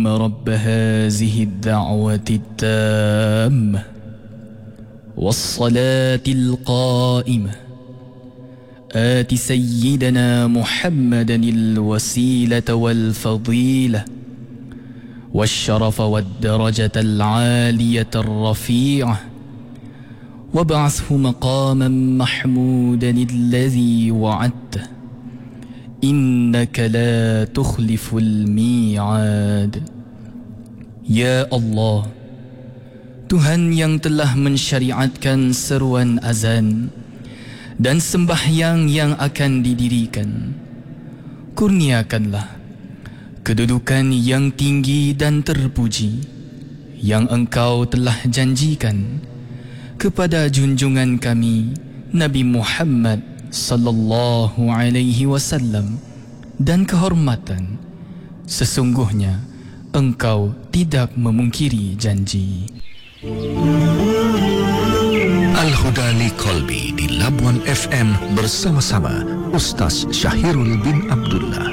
اللهم رب هذه الدعوة التامة والصلاة القائمة آت سيدنا محمدا الوسيلة والفضيلة والشرف والدرجة العالية الرفيعة وابعثه مقاما محمودا الذي وعدته إنك لا تخلف الميعاد. Ya Allah, Tuhan yang telah mensyariatkan seruan azan dan sembahyang yang akan didirikan, kurniakanlah kedudukan yang tinggi dan terpuji yang Engkau telah janjikan kepada junjungan kami Nabi Muhammad sallallahu alaihi wasallam, dan kehormatan. Sesungguhnya Engkau tidak memungkiri janji. Al-Huda li Qalbi di Labuan FM bersama-sama Ustaz Syahirul bin Abdullah.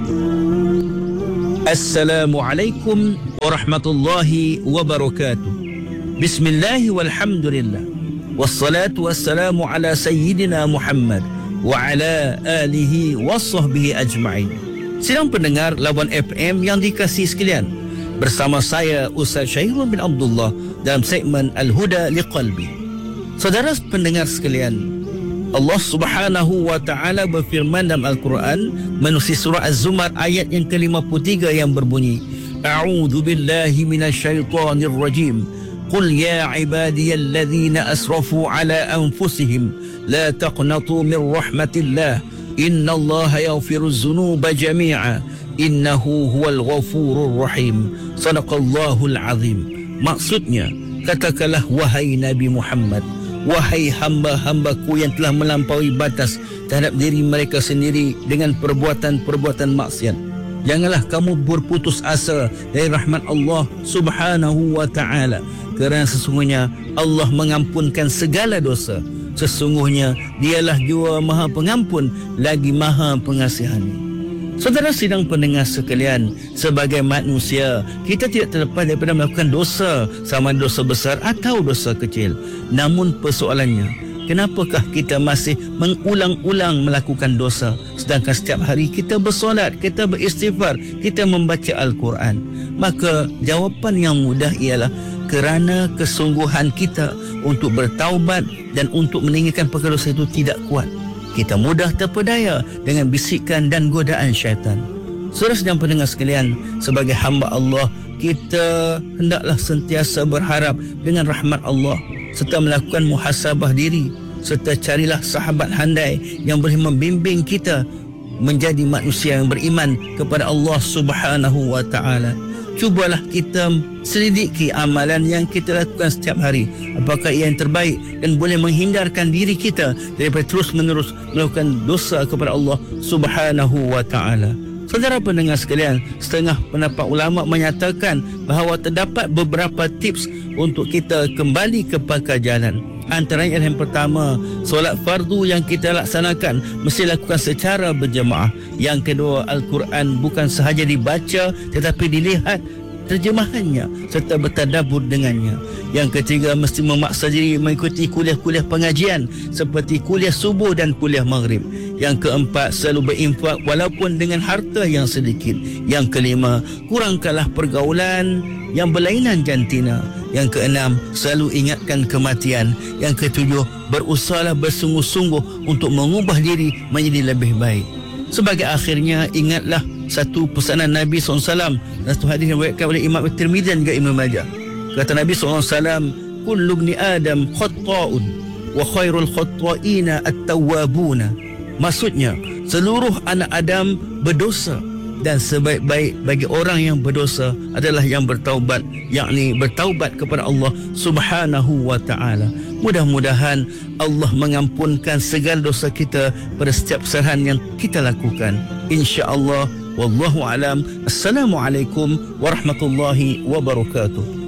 Assalamualaikum warahmatullahi wabarakatuh. Bismillah walhamdulillah. Wassalatu wassalamu ala sayyidina Muhammad wa ala alihi wa sahbihi ajma'in. Sidang pendengar Labuan FM yang dikasihi sekalian, bersama saya Ustaz Syahirul bin Abdullah dalam segmen Al-Huda li Qalbi. Saudara pendengar sekalian, Allah Subhanahu wa taala berfirman dalam Al-Quran menerusi surah Az-Zumar ayat yang ke-53 yang berbunyi, A'udzu billahi minasyaitonir rajim. قل يا عبادي الذين أسرفوا على أنفسهم لا تقنطوا من رحمة الله إن الله يغفر الذنوب جميعا إنه هو الغفور الرحيم. صدق الله العظيم. Maksudnya, katakanlah wahai Nabi Muhammad, wahai hamba-hambaku yang telah melampaui batas terhadap diri mereka sendiri dengan perbuatan-perbuatan maksiat, janganlah kamu berputus asa dari rahmat Allah Subhanahu wa taala, kerana sesungguhnya Allah mengampunkan segala dosa. Sesungguhnya Dialah jua Maha Pengampun lagi Maha Pengasihani. Saudara sidang pendengar sekalian, sebagai manusia kita tidak terlepas daripada melakukan dosa, sama dosa besar atau dosa kecil. Namun persoalannya, kenapakah kita masih mengulang-ulang melakukan dosa, sedangkan setiap hari kita bersolat, kita beristighfar, kita membaca Al-Quran? Maka jawapan yang mudah ialah kerana kesungguhan kita untuk bertaubat dan untuk meninggalkan perkara dosa itu tidak kuat. Kita mudah terpedaya dengan bisikan dan godaan syaitan. Saudara sedang pendengar sekalian, sebagai hamba Allah, kita hendaklah sentiasa berharap dengan rahmat Allah, serta melakukan muhasabah diri, serta carilah sahabat handai yang boleh membimbing kita menjadi manusia yang beriman kepada Allah Subhanahu wa taala. Cubalah kita selidiki amalan yang kita lakukan setiap hari, apakah ia yang terbaik dan boleh menghindarkan diri kita daripada terus-menerus melakukan dosa kepada Allah Subhanahu wa taala. Saudara pendengar sekalian, setengah pendapat ulama menyatakan bahawa terdapat beberapa tips untuk kita kembali ke pakar jalan. Antaranya yang pertama, solat fardu yang kita laksanakan mesti lakukan secara berjemaah. Yang kedua, Al-Quran bukan sahaja dibaca tetapi dilihat terjemahannya serta bertadabbur dengannya. Yang ketiga, mesti memaksa diri mengikuti kuliah-kuliah pengajian seperti kuliah subuh dan kuliah maghrib. Yang keempat, selalu berinfak walaupun dengan harta yang sedikit. Yang kelima, kurangkanlah pergaulan yang berlainan jantina. Yang keenam, selalu ingatkan kematian. Yang ketujuh, berusahalah bersungguh-sungguh untuk mengubah diri menjadi lebih baik. Sebagai akhirnya, ingatlah satu pesanan Nabi SAW, satu hadis yang diriwayatkan oleh Imam At-Tirmidzi dan juga Ibnu Majah. Kata Nabi SAW, kullu ibni Adam khatta'un wa khairul khatta'ina at-tawwabuna. Maksudnya, seluruh anak Adam berdosa dan sebaik-baik bagi orang yang berdosa adalah yang bertaubat, yakni bertaubat kepada Allah Subhanahu wa taala. Mudah-mudahan Allah mengampunkan segala dosa kita pada setiap kesalahan yang kita lakukan, insya-Allah. Wallahu alam. Assalamualaikum warahmatullahi wabarakatuh.